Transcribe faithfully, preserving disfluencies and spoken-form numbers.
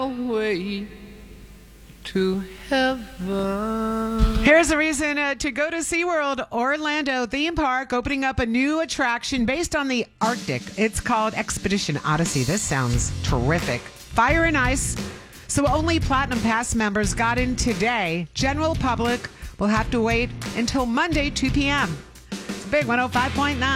way to heaven. Here's the reason uh, to go to SeaWorld Orlando theme park, opening up a new attraction based on the Arctic. It's called Expedition Odyssey. This sounds terrific. Fire and ice. So only Platinum Pass members got in today. General public will have to wait until Monday, two p.m. It's a big one oh five point nine.